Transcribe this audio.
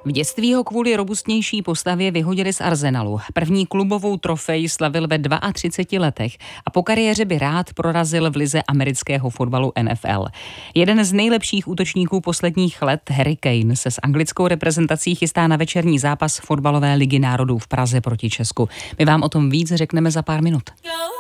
V dětství ho kvůli robustnější postavě vyhodili z Arsenalu. První klubovou trofej slavil ve 32 letech a po kariéře by rád prorazil v lize amerického fotbalu NFL. Jeden z nejlepších útočníků posledních let, Harry Kane, se s anglickou reprezentací chystá na večerní zápas fotbalové ligy národů v Praze proti Česku. My vám o tom víc řekneme za pár minut.